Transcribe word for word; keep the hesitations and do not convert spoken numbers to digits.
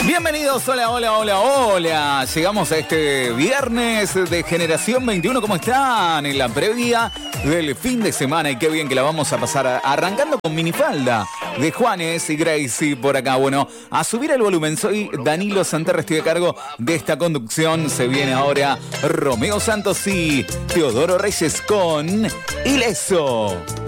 Bienvenidos, hola, hola, hola, hola. Llegamos a este viernes de Generación veintiuno. ¿Cómo están? En la previa del fin de semana. Y qué bien que la vamos a pasar arrancando con minifalda de Juanes y Gracie por acá. Bueno, a subir el volumen. Soy Danilo Santerre, estoy a cargo de esta conducción. Se viene ahora Romeo Santos y Teodoro Reyes con Ileso.